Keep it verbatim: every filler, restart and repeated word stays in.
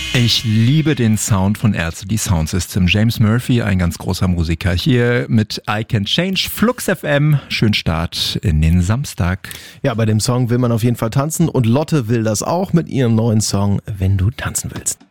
Ich liebe den Sound von R C D Sound System. James Murphy, ein ganz großer Musiker, hier mit I Can Change, Flux F M. Schönen Start in den Samstag. Ja, bei dem Song will man auf jeden Fall tanzen und Lotte will das auch mit ihrem neuen Song Wenn du tanzen willst.